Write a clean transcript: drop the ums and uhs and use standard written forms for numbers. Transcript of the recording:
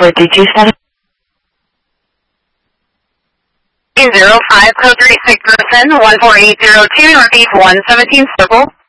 427. 05 code 36 person 14802 Northeast 117 Circle.